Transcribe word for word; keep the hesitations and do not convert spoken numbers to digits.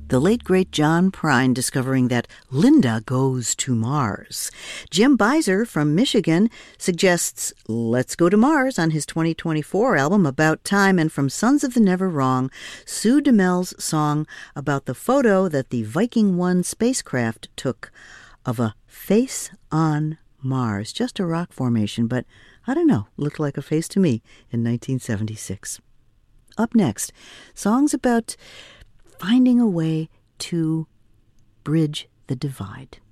The late, great John Prine discovering that Linda Goes to Mars. Jim Beiser from Michigan suggests Let's Go to Mars on his twenty twenty-four album About Time. And from Sons of the Never Wrong, Sue DeMel's song about the photo that the Viking one spacecraft took of a face on Mars. Just a rock formation, but I don't know, looked like a face to me in nineteen seventy-six. Up next, songs about finding a way to bridge the divide.